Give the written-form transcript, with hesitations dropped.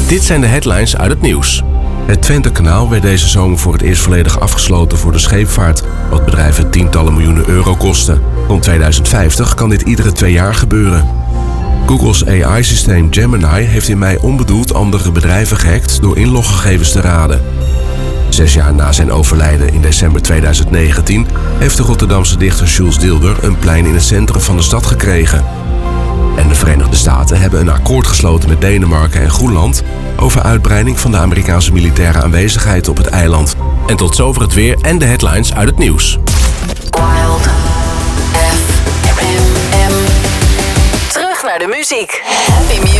Dit zijn de headlines uit het nieuws. Het Twentekanaal werd deze zomer voor het eerst volledig afgesloten voor de scheepvaart, wat bedrijven tientallen miljoenen euro kosten. Rond 2050 kan dit iedere 2 jaar gebeuren. Google's AI-systeem Gemini heeft in mei onbedoeld andere bedrijven gehackt door inloggegevens te raden. 6 jaar na zijn overlijden in december 2019 heeft de Rotterdamse dichter Jules Deelder een plein in het centrum van de stad gekregen. En de Verenigde Staten hebben een akkoord gesloten met Denemarken en Groenland over uitbreiding van de Amerikaanse militaire aanwezigheid op het eiland. En tot zover het weer en de headlines uit het nieuws. Wild FM. Terug naar de muziek. Happy music.